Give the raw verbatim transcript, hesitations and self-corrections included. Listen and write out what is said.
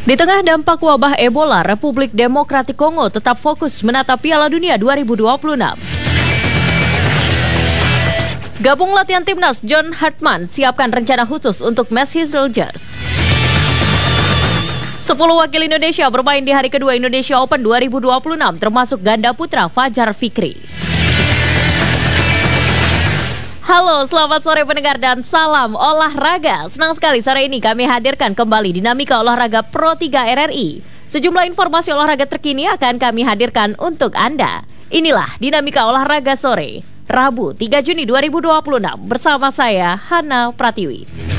Di tengah dampak wabah Ebola, Republik Demokratik Kongo tetap fokus menata Piala Dunia dua ribu dua puluh enam. Gabung latihan timnas, John Hartman siapkan rencana khusus untuk Messi Soldiers. Sepuluh wakil Indonesia bermain di hari kedua Indonesia Open dua ribu dua puluh enam, termasuk ganda putra Fajar Fikri. Halo, selamat sore pendengar dan salam olahraga. Senang sekali sore ini kami hadirkan kembali Dinamika Olahraga Pro tiga R R I. Sejumlah informasi olahraga terkini akan kami hadirkan untuk Anda. Inilah Dinamika Olahraga Sore, Rabu tiga Juni dua ribu dua puluh enam bersama saya, Hana Pratiwi.